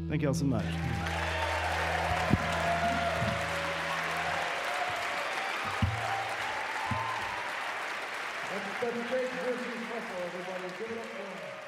Thank you all so much. That's Drake versus Hustle, everybody. Give it up for him.